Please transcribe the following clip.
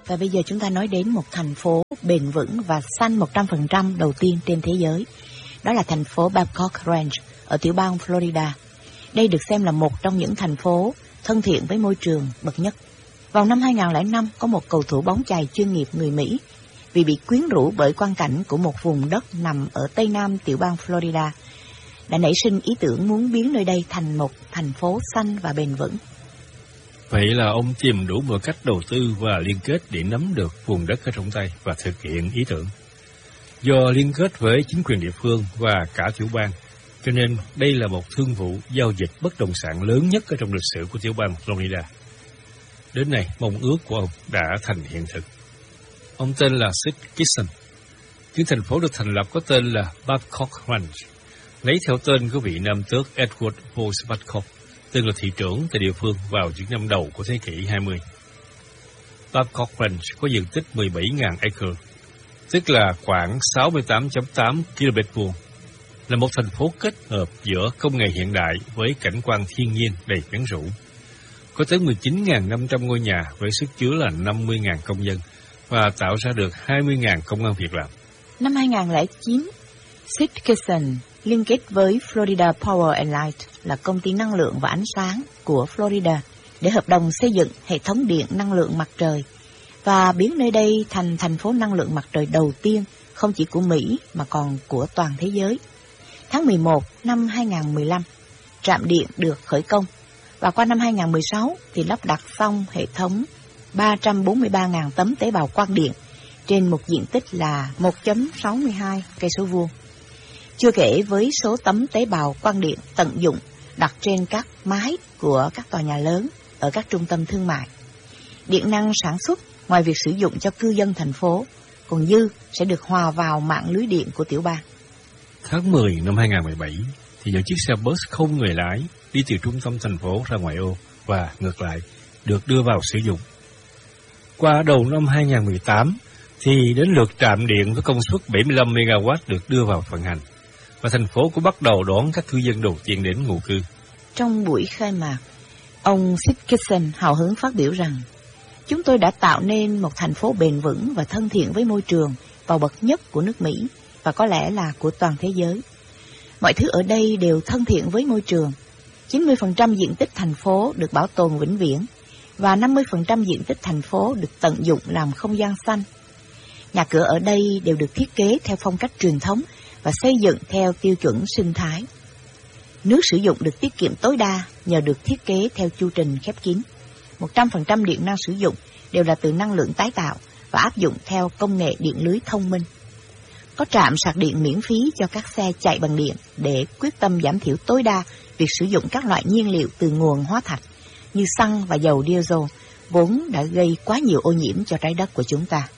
Và bây giờ chúng ta nói đến một thành phố bền vững và xanh 100% đầu tiên trên thế giới. Đó là thành phố Babcock Ranch ở tiểu bang Florida. Đây được xem là một trong những thành phố thân thiện với môi trường bậc nhất. Vào năm 2005, có một cầu thủ bóng chày chuyên nghiệp người Mỹ vì bị quyến rũ bởi quang cảnh của một vùng đất nằm ở tây nam tiểu bang Florida đã nảy sinh ý tưởng muốn biến nơi đây thành một thành phố xanh và bền vững. Vậy là ông tìm đủ mọi cách đầu tư và liên kết để nắm được vùng đất ở trong tay và thực hiện ý tưởng. Do liên kết với chính quyền địa phương và cả tiểu bang, cho nên đây là một thương vụ giao dịch bất động sản lớn nhất ở trong lịch sử của tiểu bang Florida. Đến nay, mong ước của ông đã thành hiện thực. Ông tên là Sid Kitson. Những thành phố được thành lập có tên là Babcock Ranch, lấy theo tên của vị nam tước Edward Bose Babcock, từng là thị trưởng tại địa phương vào những năm đầu của thế kỷ 20. Babcock Ranch có diện tích 17.000 acre, tức là khoảng 68.8 km2, là một thành phố kết hợp giữa công nghệ hiện đại với cảnh quan thiên nhiên đầy quyến rũ. Có tới 19.500 ngôi nhà với sức chứa là 50.000 công dân và tạo ra được 20.000 công ăn việc làm. Năm 2009, Sid Kitson liên kết với Florida Power and Light là công ty năng lượng và ánh sáng của Florida để hợp đồng xây dựng hệ thống điện năng lượng mặt trời và biến nơi đây thành thành phố năng lượng mặt trời đầu tiên không chỉ của Mỹ mà còn của toàn thế giới. Tháng 11 năm 2015, trạm điện được khởi công và qua năm 2016 thì lắp đặt xong hệ thống 343.000 tấm tế bào quang điện trên một diện tích là 1.62 cây số vuông. Chưa kể với số tấm tế bào quang điện tận dụng đặt trên các mái của các tòa nhà lớn ở các trung tâm thương mại. Điện năng sản xuất ngoài việc sử dụng cho cư dân thành phố, còn dư sẽ được hòa vào mạng lưới điện của tiểu bang. Tháng 10 năm 2017 thì những chiếc xe bus không người lái đi từ trung tâm thành phố ra ngoại ô và ngược lại được đưa vào sử dụng. Qua đầu năm 2018 thì đến lượt trạm điện với công suất 75 MW được đưa vào vận hành và thành phố cũng bắt đầu đón các cư dân đầu tiên đến ngụ cư. Trong buổi khai mạc, ông Sid Kitson hào hứng phát biểu rằng chúng tôi đã tạo nên một thành phố bền vững và thân thiện với môi trường vào bậc nhất của nước Mỹ và có lẽ là của toàn thế giới. Mọi thứ ở đây đều thân thiện với môi trường. 90% diện tích thành phố được bảo tồn vĩnh viễn và 50% diện tích thành phố được tận dụng làm không gian xanh. Nhà cửa ở đây đều được thiết kế theo phong cách truyền thống và xây dựng theo tiêu chuẩn sinh thái. Nước sử dụng được tiết kiệm tối đa nhờ được thiết kế theo chu trình khép kín. 100% điện năng sử dụng đều là từ năng lượng tái tạo và áp dụng theo công nghệ điện lưới thông minh. Có trạm sạc điện miễn phí cho các xe chạy bằng điện để quyết tâm giảm thiểu tối đa việc sử dụng các loại nhiên liệu từ nguồn hóa thạch như xăng và dầu diesel, vốn đã gây quá nhiều ô nhiễm cho trái đất của chúng ta.